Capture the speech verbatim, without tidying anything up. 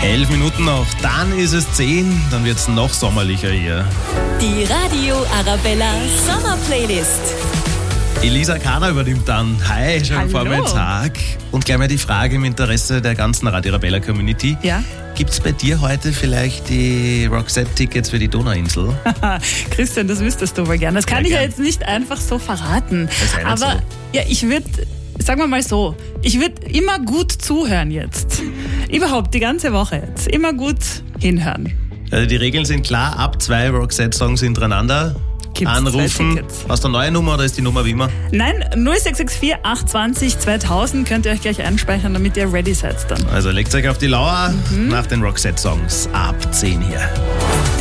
Elf Minuten noch, dann ist es zehn, dann wird es noch sommerlicher hier. Die Radio Arabella Sommer Playlist. Elisa Kahner übernimmt dann. Hi, schönen Hallo. Vormittag. Und gleich mal die Frage im Interesse der ganzen Radio Arabella Community. Ja? Gibt es bei dir heute vielleicht die Roxette-Tickets für die Donauinsel? Christian, das wüsstest du wohl gern. Das kann Ja, ich ja gern. jetzt nicht einfach so verraten. Das sei nicht Aber so. ja, ich würde, sagen wir mal so, ich würde immer gut zuhören jetzt. Überhaupt die ganze Woche jetzt. Immer gut hinhören. Also die Regeln sind klar, ab zwei Roxette-Songs hintereinander. Gibt's Anrufen. zwei Tickets. Hast du eine neue Nummer oder ist die Nummer wie immer? Nein, null sechs sechs vier acht zwei null zweitausend könnt ihr euch gleich einspeichern, damit ihr ready seid dann. Also legt euch auf die Lauer nach den Roxette-Songs ab zehn hier.